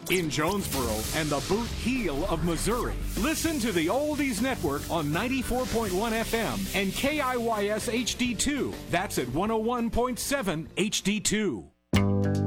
in Jonesboro and the Boot Heel of Missouri. Listen to the Oldies Network on 94.1 FM and KIYS HD2. That's at 101.7 HD2.